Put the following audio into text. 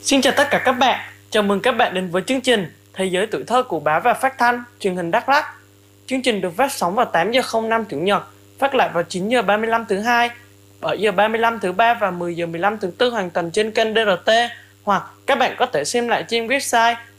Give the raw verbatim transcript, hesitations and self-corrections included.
Xin chào tất cả các bạn, chào mừng các bạn đến với chương trình Thế giới tuổi thơ của báo và phát thanh truyền hình Đắk Lắk. Chương trình được phát sóng vào tám giờ không năm Chủ nhật, phát lại vào chín giờ ba mươi lăm thứ hai, bảy giờ ba mươi lăm thứ ba và mười giờ mười lăm thứ tư hàng tuần trên kênh đê rờ tê, hoặc các bạn có thể xem lại trên website